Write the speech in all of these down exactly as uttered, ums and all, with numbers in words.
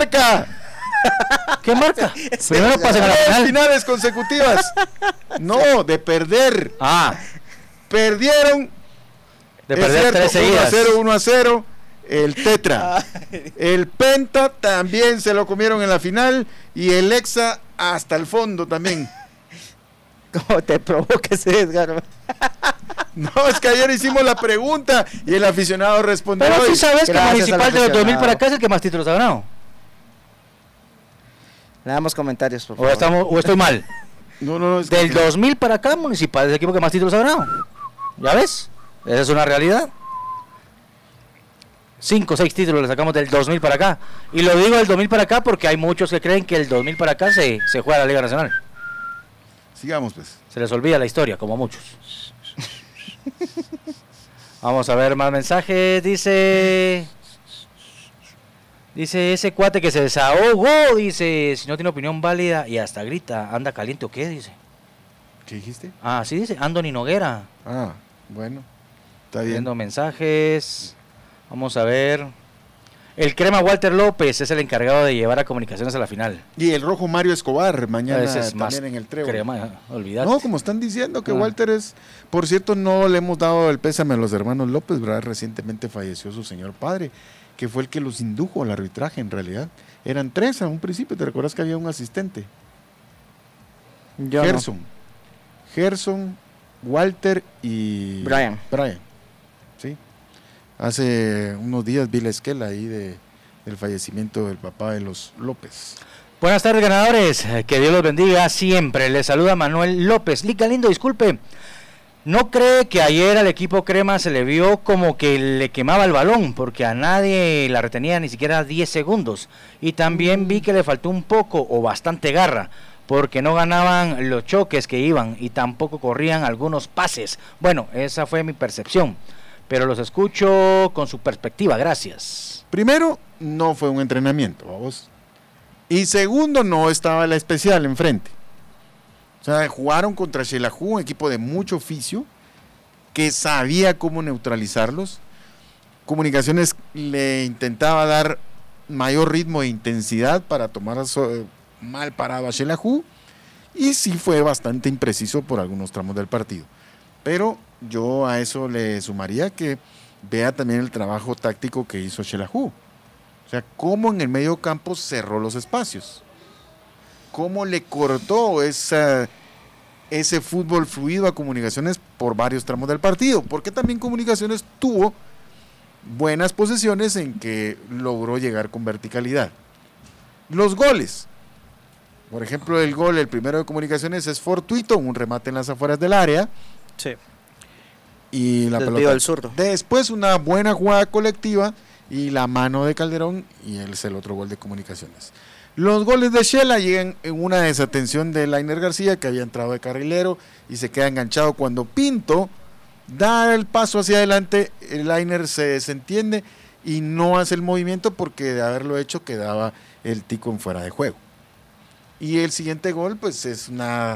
marca? ¿Qué marca? Primero pasan a la final. Finales consecutivas. No, de perder. Ah. Perdieron. De perder tres seguidas. uno a cero, uno a cero. El Tetra. El Penta también se lo comieron en la final. Y el Hexa hasta el fondo también. ¿Cómo te provoca ese Edgar? No, es que ayer hicimos la pregunta y el aficionado respondió. Pero tú sabes que el Gracias Municipal al de los dos mil aficionado. para acá es el que más títulos ha ganado. Le damos comentarios, por O, favor. estamos, o estoy mal. No, no, no. Es Del que- dos mil para acá, Municipal es el equipo que más títulos ha ganado. ¿Ya ves? Esa es una realidad. Cinco o seis títulos le sacamos del dos mil para acá. Y lo digo del dos mil para acá porque hay muchos que creen que el dos mil para acá se, se juega la Liga Nacional. Sigamos, pues. Se les olvida la historia, como a muchos. Vamos a ver más mensajes. Dice... Dice ese cuate que se desahogó. Dice, si no tiene opinión válida y hasta grita, anda caliente o qué, dice. ¿Qué dijiste? Ah, sí dice, Andoni Noguera. Ah, bueno. Está bien. Viendo mensajes. Vamos a ver. El crema Walter López es el encargado de llevar a Comunicaciones a la final. Y el rojo Mario Escobar, mañana Ese es también más en el Trébol. crema, olvídate. No, como están diciendo que Ah. Walter es... Por cierto, no le hemos dado el pésame a los hermanos López, ¿verdad? Recientemente falleció su señor padre, que fue el que los indujo al arbitraje en realidad. Eran tres a un principio, ¿te recuerdas que había un asistente? Yo no. Gerson. Gerson, Walter y... Brian. Brian, sí. Hace unos días vi la esquela ahí de, del fallecimiento del papá de los López. Buenas tardes, ganadores. Que Dios los bendiga siempre. Les saluda Manuel López. Lica Lindo, disculpe. ¿No cree que ayer al equipo Crema se le vio como que le quemaba el balón? Porque a nadie la retenía ni siquiera diez segundos. Y también vi que le faltó un poco o bastante garra, porque no ganaban los choques que iban y tampoco corrían algunos pases. Bueno, esa fue mi percepción, pero los escucho con su perspectiva. Gracias. Primero, no fue un entrenamiento, vamos. Y segundo, no estaba la especial enfrente. O sea, jugaron contra Xelajú, un equipo de mucho oficio, que sabía cómo neutralizarlos. Comunicaciones le intentaba dar mayor ritmo e intensidad para tomar so- mal parado a Xelajú, y sí fue bastante impreciso por algunos tramos del partido. Pero yo a eso le sumaría que vea también el trabajo táctico que hizo Xelajú. O sea, cómo en el medio campo cerró los espacios. Cómo le cortó esa, ese fútbol fluido a Comunicaciones por varios tramos del partido. Porque también Comunicaciones tuvo buenas posesiones en que logró llegar con verticalidad. Los goles. Por ejemplo, el gol, el primero de Comunicaciones es fortuito, un remate en las afueras del área. Sí. Y la Desvío pelota. del zurdo. Después una buena jugada colectiva y la mano de Calderón, y él es el otro gol de Comunicaciones. Los goles de Shela llegan en una desatención de Lainer García, que había entrado de carrilero y se queda enganchado cuando Pinto da el paso hacia adelante. El Lainer se desentiende y no hace el movimiento porque de haberlo hecho quedaba el tico en fuera de juego. Y el siguiente gol pues es una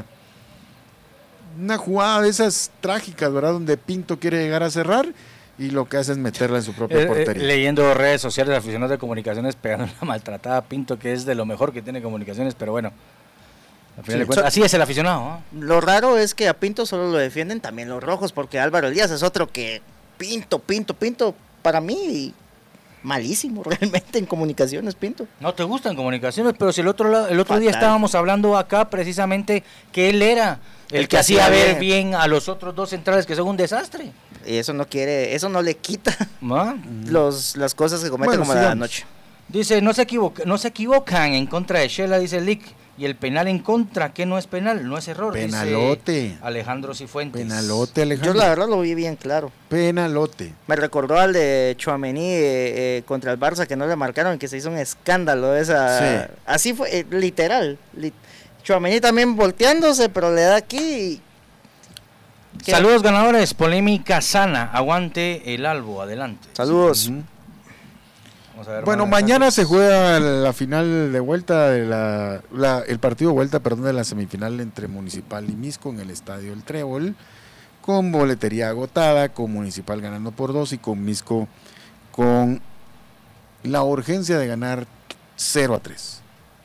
una jugada de esas trágicas, ¿verdad? Donde Pinto quiere llegar a cerrar y lo que hace es meterla en su propia Eh, eh, portería. leyendo redes sociales, aficionados de Comunicaciones pegando la maltratada a Pinto, que es de lo mejor que tiene Comunicaciones, pero bueno, al final Sí. de cuentas, así es el aficionado, ¿no? Lo raro es que a Pinto solo lo defienden también los rojos, porque Álvaro Elías es otro que Pinto, Pinto, Pinto, para mí malísimo realmente en Comunicaciones, Pinto. No te gustan Comunicaciones, pero si el otro lado- el otro día Fatal. estábamos hablando acá precisamente que él era el, que, hacía ver bien a los otros dos centrales que son un desastre. Y eso no quiere, eso no le quita ¿No? los, las cosas que comete Bueno, como la sigamos. noche. Dice, no se, equivoca, no se equivocan en contra de Shela, dice Lick, y el penal en contra, que no es penal, no es error, Penalote. dice Alejandro Cifuentes. Penalote, Yo Alejandro. la verdad lo vi bien claro. Penalote. Me recordó al de Tchouaméni eh, eh, contra el Barça, que no le marcaron y que se hizo un escándalo esa. Sí. Así fue, eh, literal. Li Tchouaméni también volteándose, pero le da aquí. Y... ¿Qué? Saludos ganadores, polémica sana, aguante el Albo, adelante. Saludos. Ujú. Vamos a ver Bueno, más mañana mensajes. se juega la final de vuelta, de la, la- el partido de vuelta, perdón, de la semifinal entre Municipal y Misco en el Estadio El Trébol, con boletería agotada, con Municipal ganando por dos y con Misco con la urgencia de ganar cero a tres.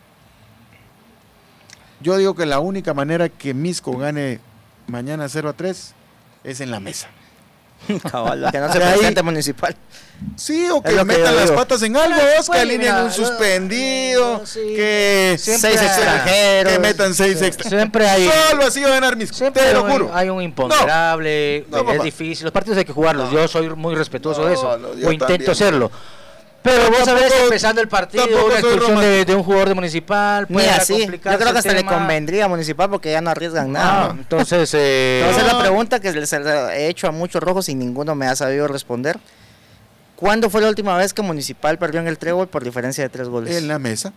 Yo digo que la única manera que Misco gane mañana cero a tres es en la mesa. Cabal, que no se De ahí- presente Municipal. Sí, o Es que lo que metan yo las digo. patas en algo, Bueno, vos, que alineen mira, un suspendido, no, sí. que Siempre- Seis extranjeros. que metan seis extras. Siempre hay... Solo así va a ganar Misco, Siempre te hay lo un, juro. hay un imponderable, No, es papá. difícil. Los partidos hay que jugarlos. No. Yo soy muy respetuoso No, de eso. no, yo o intento también. hacerlo. Pero vos sabés, Tampoco- empezando el partido, tampoco una soy expulsión de, romántico. de un jugador de Municipal. puede Mira, sí, yo complicarse creo que el hasta le tema. convendría a Municipal porque ya no arriesgan Ah, nada. entonces, eh, Te voy a hacer No. la pregunta que les he hecho a muchos rojos y ninguno me ha sabido responder. ¿Cuándo fue la última vez que Municipal perdió en el trébol por diferencia de tres goles? En la mesa.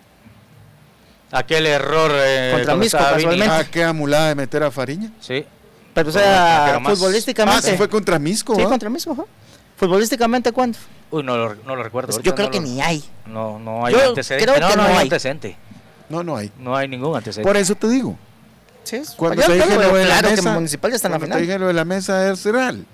aquel error eh, Contra cuando Misco, estaba Vini. casualmente. Ah, qué amulada de meter a Fariña. Sí. Pero o Pero sea, más- Ah, futbolísticamente. sí fue contra Misco, Sí, ¿va? contra mismo. ajá. Futbolísticamente, ¿cuándo? Uy, no lo, no lo recuerdo. Pues ahorita yo creo no que lo- ni hay. No, no hay Yo antecedente. creo no, que no, no hay hay. antecedente. No, no hay. No hay ningún antecedente. Por eso te digo. Sí, Cuando yo te creo dije que lo de la claro que mesa, Municipal ya está en la cuando te final. dije lo de la mesa es real.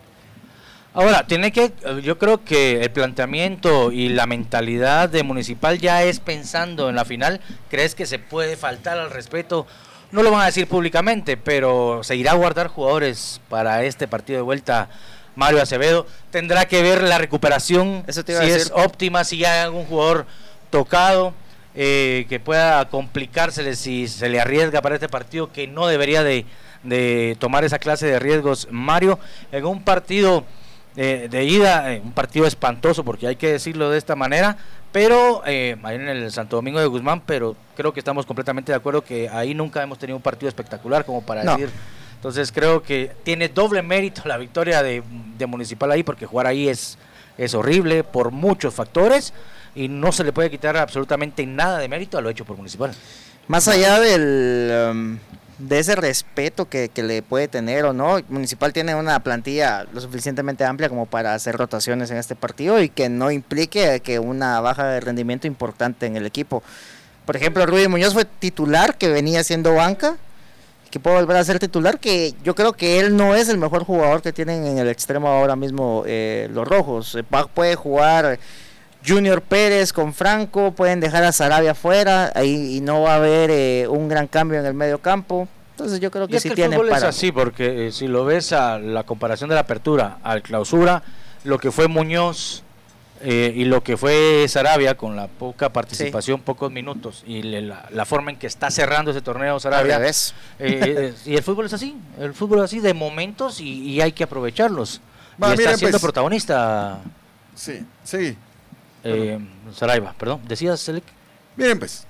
Ahora, tiene que, yo creo que el planteamiento y la mentalidad de Municipal ya es pensando en la final. ¿Crees que se puede faltar al respeto? No lo van a decir públicamente, pero se irá a guardar jugadores para este partido de vuelta. Mario Acevedo tendrá que ver la recuperación, Eso te si iba a es decir. óptima, si hay algún jugador tocado eh, que pueda complicársele si se le arriesga para este partido, que no debería de, de tomar esa clase de riesgos. Mario, en un partido eh, de ida, eh, un partido espantoso, porque hay que decirlo de esta manera, pero eh, ahí en el Santo Domingo de Guzmán, pero creo que estamos completamente de acuerdo que ahí nunca hemos tenido un partido espectacular como para No. decir. Entonces creo que tiene doble mérito la victoria de, de Municipal ahí, porque jugar ahí es, es horrible por muchos factores y no se le puede quitar absolutamente nada de mérito a lo hecho por Municipal. Más allá del um, de ese respeto que, que le puede tener o no, Municipal tiene una plantilla lo suficientemente amplia como para hacer rotaciones en este partido y que no implique que una baja de rendimiento importante en el equipo. Por ejemplo, Rudy Muñoz fue titular, que venía siendo banca, que puede volver a ser titular, que yo creo que él no es el mejor jugador que tienen en el extremo ahora mismo eh, los rojos. Eh, va- puede jugar Junior Pérez con Franco, pueden dejar a Sarabia fuera ahí, y no va a haber eh, un gran cambio en el medio campo. Entonces yo creo Y que es sí que el tienen fútbol para... es así, porque eh, si lo ves a la comparación de la apertura al clausura, lo que fue Muñoz eh, y lo que fue Sarabia con la poca participación, pocos minutos, y le- la, la forma en que está cerrando ese torneo Al Sarabia, revés. eh, eh, y el fútbol es así, el fútbol es así de momentos y, y hay que aprovecharlos. Va, y está miren, siendo pues. protagonista Sí, sí. eh, Saraiva, perdón, decías, Selec. Miren pues,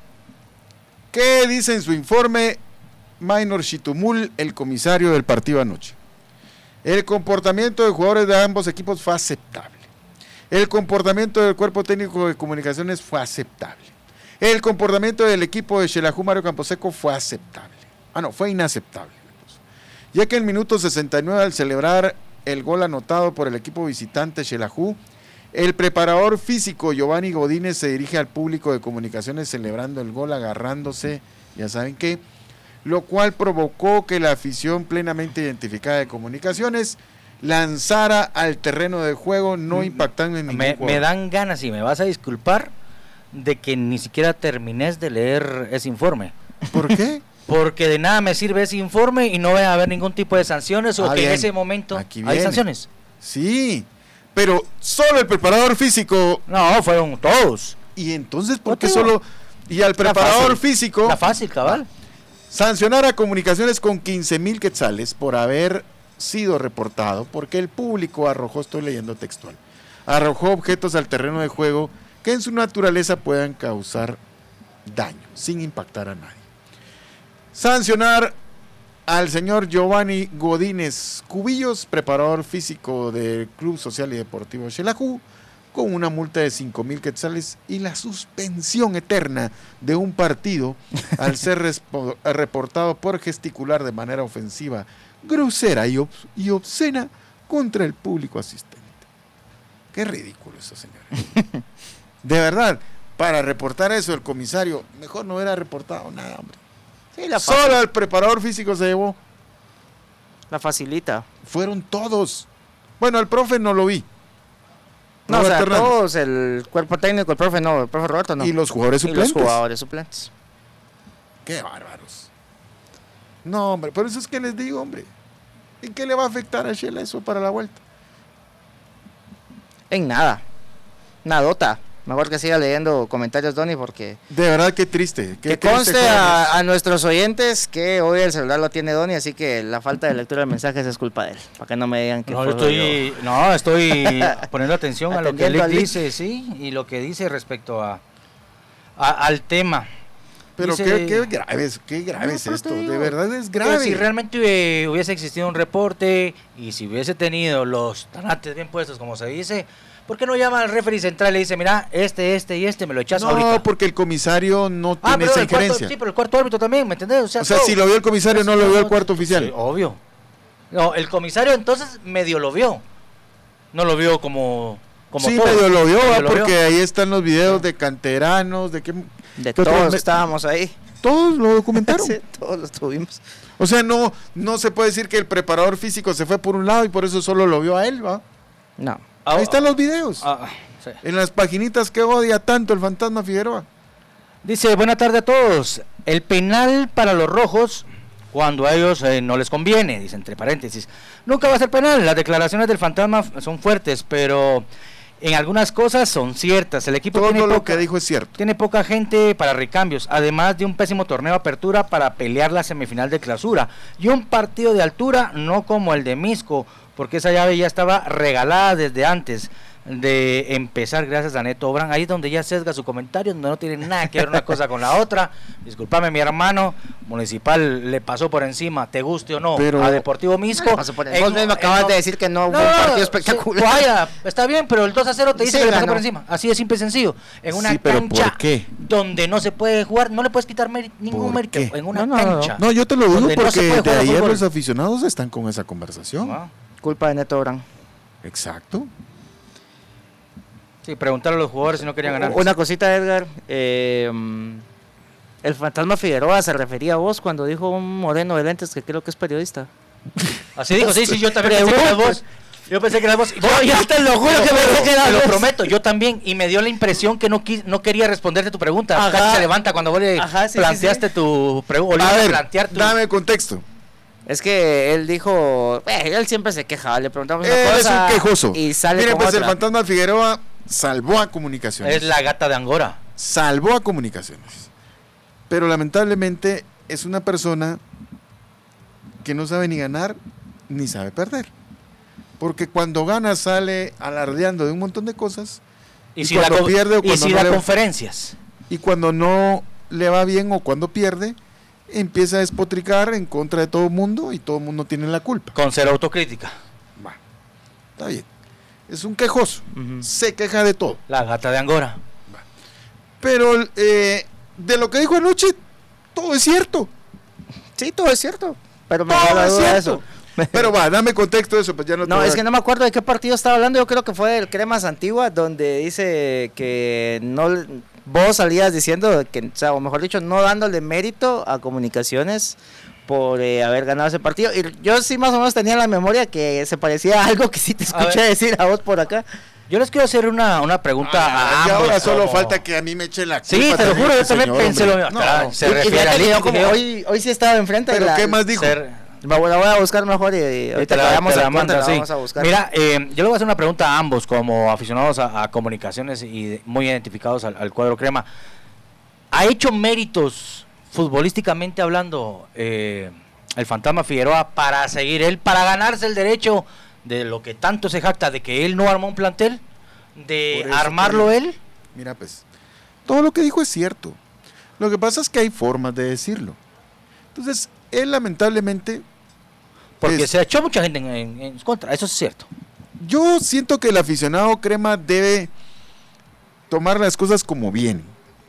¿qué dice en su informe Maynor Chitumul, el comisario del partido anoche? El comportamiento de jugadores de ambos equipos fue aceptable. El comportamiento del cuerpo técnico de comunicaciones fue aceptable. El comportamiento del equipo de Xelajú Mario Camposeco fue aceptable. Ah, no, fue inaceptable. Ya que en el minuto sesenta y nueve, al celebrar el gol anotado por el equipo visitante Xelajú, el preparador físico Giovanni Godínez se dirige al público de comunicaciones celebrando el gol, agarrándose, ya saben qué, lo cual provocó que la afición plenamente identificada de comunicaciones lanzara al terreno de juego, no impactando en ningún Me, jugador. me dan ganas, y me vas a disculpar, de que ni siquiera termines de leer ese informe. ¿Por qué? Porque de nada me sirve ese informe y no va a haber ningún tipo de sanciones o Ah, que bien. en ese momento Aquí hay viene. sanciones. Sí, pero solo el preparador físico. No, fueron todos. Y entonces, ¿por No qué te solo? Y al La preparador fácil. físico La fácil, cabal. sancionar a comunicaciones con quince mil quetzales por haber sido reportado, porque el público arrojó, estoy leyendo textual, arrojó objetos al terreno de juego que en su naturaleza puedan causar daño, sin impactar a nadie. Sancionar al señor Giovanni Godínez Cubillos, preparador físico del Club Social y Deportivo Xelajú, con una multa de cinco mil quetzales y la suspensión eterna de un partido al ser respo- reportado por gesticular de manera ofensiva, grosera y, obs- y obscena contra el público asistente. Qué ridículo eso, señores. De verdad, para reportar eso el comisario, mejor no hubiera reportado nada, hombre. Sí, la, Solo fa- el preparador físico se llevó. la facilita. Fueron todos. Bueno, al profe no lo vi. No, o sea, Hernández. todos, el cuerpo técnico, el profe no, el profe Roberto no. Y los jugadores Y suplentes. los jugadores suplentes. Qué bárbaros. No, hombre, por eso es que les digo, hombre. ¿En qué le va a afectar a Shela eso para la vuelta? En nada. Nadota. Mejor que siga leyendo comentarios, Donny, porque... De verdad, qué triste. Qué que triste conste jóvenes. a, a nuestros oyentes que hoy el celular lo tiene Donny, así que la falta de lectura de mensajes es culpa de él. Para que no me digan que No, fue yo estoy, no, estoy poniendo atención a lo que Atendiendo Lick al Lick. dice, sí, y lo que dice respecto a, a- al tema. Pero Dice- qué, qué grave es, qué grave No, es pero esto. te digo, De verdad es Pero grave. si realmente eh, hubiese existido un reporte y si hubiese tenido los tanates bien puestos, como se dice, ¿por qué no llama al referee central y le dice, mira, este, este y este me lo echas No, ahorita? porque el comisario no Ah, tiene pero esa el cuarto, injerencia. sí, pero el cuarto árbitro también, ¿me entendés? O sea, O sea, todo. si lo vio el comisario, no lo vio el cuarto oficial. Sí, obvio. No, el comisario entonces medio lo vio. No lo vio como... como Sí, todo. medio lo vio, Medio ¿va? lo porque vio. ahí están los videos de canteranos, de que De ¿Qué otro todos me- estábamos ahí. todos lo documentaron. Sí, todos los tuvimos. O sea, no, no se puede decir que el preparador físico se fue por un lado y por eso solo lo vio a él, ¿va? No. Ah, Ahí están los videos. ah, sí. En las paginitas que odia tanto el fantasma Figueroa. Dice, buena tarde a todos. El penal para los rojos, cuando a ellos eh, no les conviene, dice entre paréntesis. Nunca va a ser penal. Las declaraciones del fantasma f- son fuertes, pero en algunas cosas son ciertas. El equipo Todo tiene lo poca, que dijo es cierto. tiene poca gente para recambios, además de un pésimo torneo de apertura para pelear la semifinal de clausura. Y un partido de altura, no como el de Misco, porque esa llave ya estaba regalada desde antes de empezar, gracias a Neto Obran. Ahí es donde ya sesga su comentario, donde no tiene nada que ver una cosa con la otra. Discúlpame, mi hermano, Municipal le pasó por encima, te guste o no, Pero- a Deportivo Misco. Pasó por- En- Vos mismo acabas en- de decir que no, no, fue un partido sí, espectacular. vaya, está bien, pero el dos a cero te dice Sí, que le pasó ganó. por encima. Así de simple y sencillo. En una Sí, pero ¿por cancha qué? donde no se puede jugar, no le puedes quitar mérito- ningún ¿Por mérito. qué? En una No, no, no, cancha. No, yo te lo digo Donde no se porque puede de jugar ayer fútbol. los aficionados están con esa conversación. Ah, Culpa de Neto Obran. Exacto. sí, preguntar a los jugadores si no querían ganar. Una cosita, Edgar. eh, mm, el fantasma Figueroa se refería a vos cuando dijo un moreno de lentes que creo que es periodista. Así dijo, sí, sí, yo también pensé que eras vos. Yo pensé que eras vos. Yo, yo te lo juro te que pensé que eras te lo vos. prometo, yo también. Y me dio la impresión que no, quis- no quería responderte tu pregunta. Ajá. Casi se levanta cuando vos le Ajá, sí, sí, planteaste sí. tu pregunta. A ver, plantear tu... dame contexto. Es que él dijo, eh, él siempre se queja, le preguntamos una Él es cosa un quejoso. y sale Miren, con pues el otra. fantasma Figueroa salvó a Comunicaciones. Es la gata de Angora. Salvó a Comunicaciones. Pero lamentablemente es una persona que no sabe ni ganar ni sabe perder. Porque cuando gana sale alardeando de un montón de cosas. Y, Y si da, cuando co- pierde o y cuando si no da le- conferencias. Y cuando no le va bien o cuando pierde, empieza a despotricar en contra de todo el mundo y todo el mundo tiene la culpa. Con cero autocrítica. Va, está bien. Es un quejoso. Ujú. Se queja de todo. La gata de Angora. Pero eh, de lo que dijo anoche, todo es cierto. Sí, todo es cierto. Pero me Todo da la es duda de cierto. eso. Pero va, dame contexto de eso, pues ya no te No, voy es a- que no me acuerdo de qué partido estaba hablando. Yo creo que fue del Cremas Antigua, donde dice que no le- vos salías diciendo que, o sea, o mejor dicho, no dándole mérito a Comunicaciones por eh, haber ganado ese partido. Y yo sí más o menos tenía en la memoria que se parecía a algo que sí te A escuché ver. decir a vos por acá. Yo les quiero hacer una, una pregunta Ah, a y ambos. ahora solo como- falta que a mí me eche la culpa. Sí, te lo juro, yo este también señor, pensé lo hombre. mismo. No, Ah, se Y- y refiere fíjate a que yo Lick, como dije, hoy, hoy sí estaba enfrente. ¿Pero de la- qué más dijo? ser- La voy la voy a buscar mejor y, y ahorita te la, que vayamos te la al corte manda, la sí. vamos a buscar. Mira, eh, yo le voy a hacer una pregunta a ambos, como aficionados a, a comunicaciones y de- muy identificados al, al cuadro crema. ¿Ha hecho méritos futbolísticamente hablando eh, el fantasma Figueroa para seguir él, para ganarse el derecho de lo que tanto se jacta de que él no armó un plantel, de Por eso armarlo te- él? Mira, pues, todo lo que dijo es cierto. Lo que pasa es que hay formas de decirlo. Entonces, él lamentablemente, Porque Es- se echó mucha gente en, en- en contra, eso es cierto. yo siento que el aficionado crema debe tomar las cosas como vienen.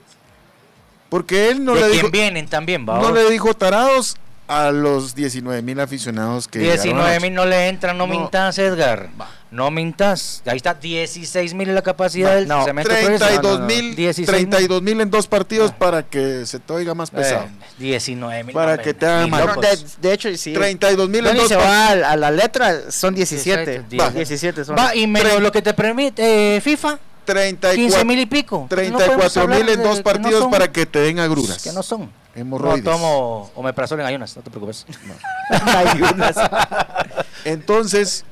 Porque él no de le quien dijo, vienen también, va. no le dijo tarados a los diecinueve mil aficionados que llegaron diecinueve anoche. mil no le entran, no, No. mintas, Edgar. Va. No mintas, ahí está, dieciséis mil en la capacidad No, del no, cemento treinta y dos Progreso. mil, dieciséis treinta y dos mil en dos partidos Ah. para que se te oiga más pesado. Eh, diecinueve mil. Para que te hagan mal. No, de, de hecho, sí. treinta y dos mil en Dani dos se partidos. va a, a la letra, son diecisiete. diecisiete, Va, diecisiete son. Va, y menos lo que te permite eh, FIFA, treinta y quince cuatro mil y pico. treinta y cuatro mil en dos de- que no partidos son- para que te den agruras. Que no son. Hemorroides. No tomo omeprazol en ayunas, no te preocupes. Hay unas. Entonces,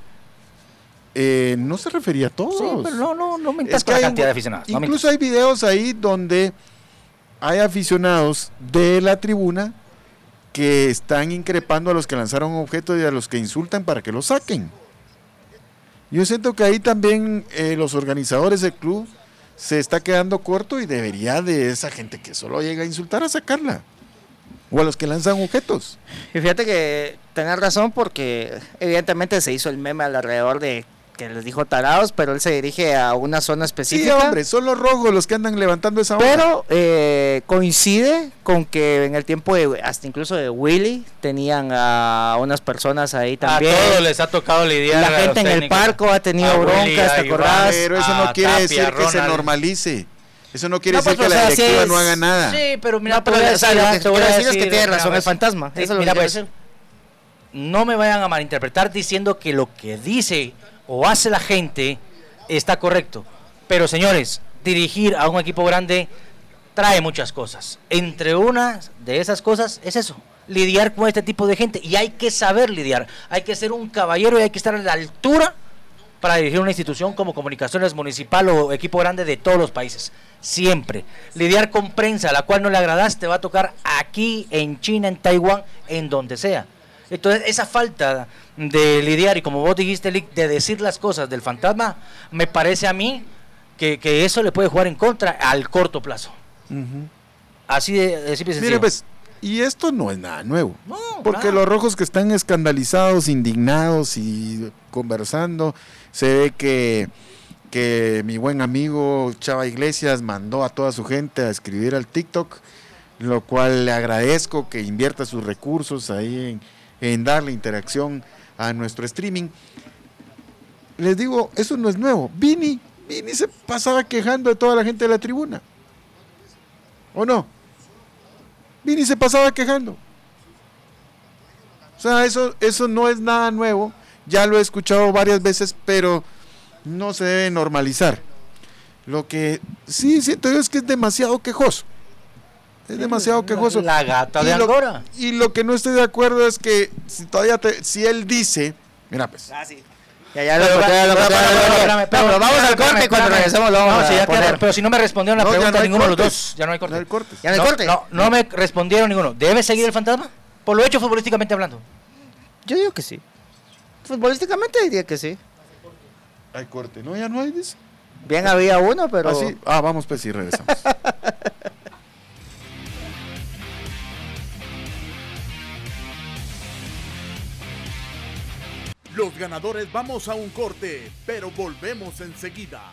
eh, no se refería a todos. Sí, pero no, no, no me Es que con la hay cantidad un- de aficionados. no Incluso mintas. hay videos ahí donde hay aficionados de la tribuna que están increpando a los que lanzaron objetos y a los que insultan para que los saquen. Yo siento que ahí también eh, los organizadores del club se está quedando corto y debería de esa gente que solo llega a insultar a sacarla. O a los que lanzan objetos. Y fíjate que tenés razón porque evidentemente se hizo el meme alrededor de que les dijo tarados, pero él se dirige a una zona Sí, específica. hombre, son los rojos los que andan levantando esa onda. Pero eh, coincide con que en el tiempo de hasta incluso de Willy tenían a unas personas ahí también. A todos les ha tocado lidiar. La a los gente en el técnicos. parco ha tenido A Willy, broncas, a ¿te Iván, acordás? Pero eso no a quiere Tapia, decir que se Ronald. normalice. Eso no quiere No, decir pues, que o la sea, sí directiva es- no haga nada. Sí, pero mira, No, pero te voy a o sea, decir, lo ah, que te voy quiero a decir es que decir, tiene mira, razón el pues, fantasma. sí, Eso es lo que mira, quiero pues, decir. no me vayan a malinterpretar diciendo que lo que dice o hace la gente está correcto. Pero señores, dirigir a un equipo grande trae muchas cosas. Entre una de esas cosas es eso, lidiar con este tipo de gente. Y hay que saber lidiar, hay que ser un caballero y hay que estar a la altura para dirigir una institución como Comunicaciones Municipal o equipo grande de todos los países. Siempre. Lidiar con prensa a la cual no le agradaste va a tocar aquí, en China, en Taiwán, en donde sea. Entonces, esa falta de lidiar y como vos dijiste, Lick, de decir las cosas del fantasma, me parece a mí que, que eso le puede jugar en contra al corto plazo. Ujú. Así de, de simple y Mire, sencillo. pues, y esto no es nada nuevo. No, Porque claro. los rojos que están escandalizados, indignados y conversando, se ve que, que mi buen amigo Chava Iglesias mandó a toda su gente a escribir al TikTok, lo cual le agradezco que invierta sus recursos ahí en, en darle interacción a nuestro streaming. Les digo, eso no es nuevo. Vini, Vini se pasaba quejando de toda la gente de la tribuna. ¿O no? Vini se pasaba quejando. O sea, eso, eso no es nada nuevo. Ya lo he escuchado varias veces, pero no se debe normalizar. Lo que sí siento yo es que es demasiado quejoso. Es demasiado quejoso. La gata Y de lo- Angora. Y lo que no estoy de acuerdo es que si todavía te- si él dice, mira pues, Ah, sí. Ya, ya lo Pero, encontré, ya lo pero, encontré, pero, ya lo pero, encontré. espérame, Pero espérame, vamos al espérame, corte y cuando espérame. regresemos lo vamos No, sí, ya a poner. queda, pero si no me respondieron la No, ya pregunta no hay ninguno de los cortes. dos, ya no hay corte. no hay cortes. Ya no hay no, corte. No, no me respondieron ninguno. ¿Debe seguir el fantasma? Por lo hecho futbolísticamente hablando. Yo digo que sí. Futbolísticamente diría que sí. Hay corte. No, ya no hay, dice. Bien había uno, pero... Ah, sí. Ah, vamos pues y regresamos. Los ganadores vamos a un corte, pero volvemos enseguida.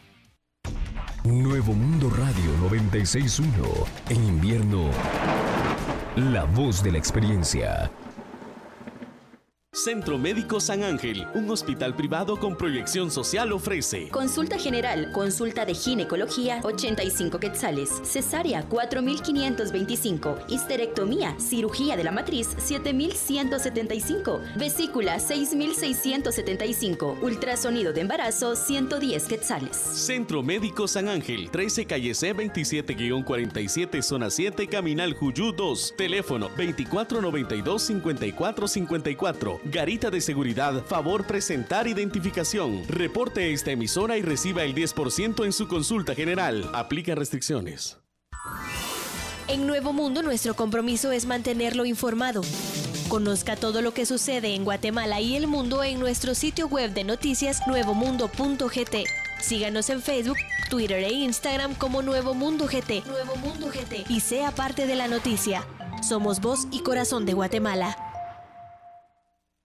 Nuevo Mundo Radio noventa y seis punto uno. En invierno, la voz de la experiencia. Centro Médico San Ángel, un hospital privado con proyección social ofrece Consulta general, consulta de ginecología, ochenta y cinco quetzales. Cesárea, cuatro mil quinientos veinticinco. Histerectomía, cirugía de la matriz, siete mil ciento setenta y cinco. Vesícula, seis mil seiscientos setenta y cinco. Ultrasonido de embarazo, ciento diez quetzales. Centro Médico San Ángel, trece calle C veintisiete cuarenta y siete, zona siete, Caminal Juyú dos. Teléfono veinticuatro noventa y dos, cincuenta y cuatro cincuenta y cuatro. Garita de seguridad, favor presentar identificación. Reporte esta emisora y reciba el diez por ciento en su consulta general. Aplica restricciones. En Nuevo Mundo, nuestro compromiso es mantenerlo informado. Conozca todo lo que sucede en Guatemala y el mundo en nuestro sitio web de noticias nuevo mundo punto g t. Síganos en Facebook, Twitter e Instagram como Nuevo Mundo G T. Nuevo Mundo G T. Y sea parte de la noticia. Somos voz y corazón de Guatemala.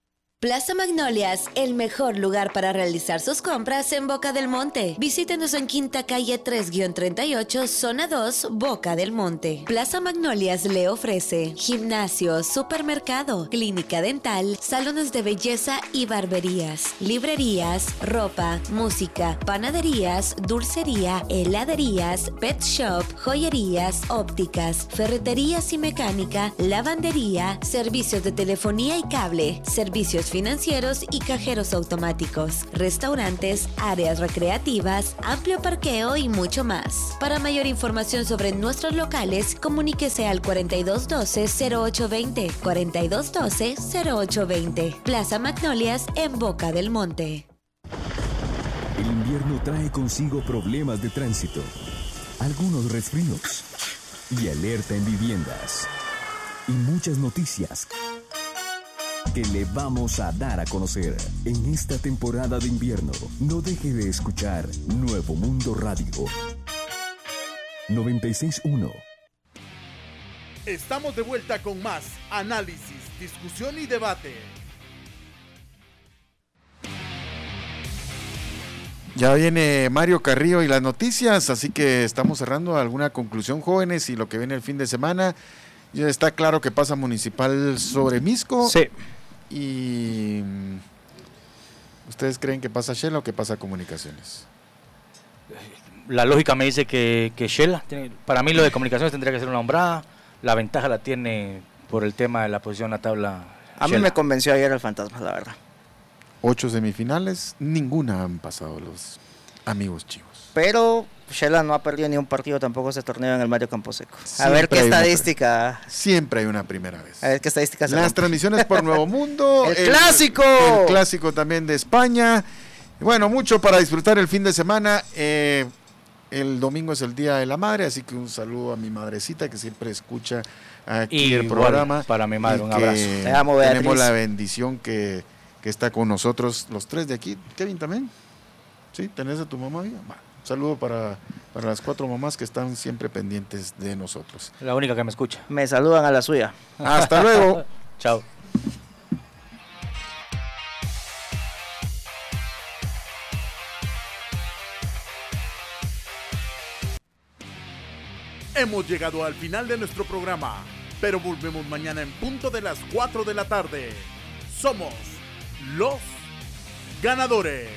Plaza Magnolias, el mejor lugar para realizar sus compras en Boca del Monte. Visítenos en Quinta Calle tres treinta y ocho, Zona dos, Boca del Monte. Plaza Magnolias le ofrece gimnasio, supermercado, clínica dental, salones de belleza y barberías, librerías, ropa, música, panaderías, dulcería, heladerías, pet shop, joyerías, ópticas, ferreterías y mecánica, lavandería, servicios de telefonía y cable, servicios financieros y cajeros automáticos, restaurantes, áreas recreativas, amplio parqueo y mucho más. Para mayor información sobre nuestros locales, comuníquese al cuarenta y dos doce, cero ocho veinte, cuarenta y dos doce, cero ocho veinte. Plaza Magnolias en Boca del Monte. El invierno trae consigo problemas de tránsito, algunos resfríos y alerta en viviendas y muchas noticias que le vamos a dar a conocer en esta temporada de invierno. No deje de escuchar Nuevo Mundo Radio noventa y seis punto uno. Estamos de vuelta con más análisis, discusión y debate. Ya viene Mario Carrillo y las noticias, así que estamos cerrando alguna conclusión, jóvenes, y lo que viene el fin de semana. Ya está claro que pasa Municipal sobre Misco. Sí. Y ¿ustedes creen que pasa Shela o que pasa Comunicaciones? La lógica me dice que, que Shela. Tiene, para mí lo de Comunicaciones tendría que ser una hombrada. La ventaja la tiene por el tema de la posición en la tabla. A Shela. mí me convenció ayer el Fantasma, la verdad. Ocho semifinales, ninguna han pasado los amigos chivos. Pero Shela no ha perdido ni un partido tampoco ese torneo en el Mario Camposeco. A Siempre ver qué hay una estadística. pre- Siempre hay una primera vez. A ver qué estadísticas. Las transmisiones por Nuevo Mundo. ¡El clásico! El clásico también de España. Y bueno, mucho para disfrutar el fin de semana. Eh, el domingo es el Día de la Madre, así que un saludo a mi madrecita que siempre escucha aquí Y el igual programa. para mi madre, y un que abrazo. Te amo, Beatriz. Tenemos la bendición que, que está con nosotros los tres de aquí. Kevin también. ¿Sí? ¿Tenés a tu mamá viva? Va. Un saludo para, para las cuatro mamás que están siempre pendientes de nosotros. La única que me escucha. Me saludan a la suya. Hasta luego. Chao. Hemos llegado al final de nuestro programa, pero volvemos mañana en punto de las cuatro de la tarde. Somos los ganadores.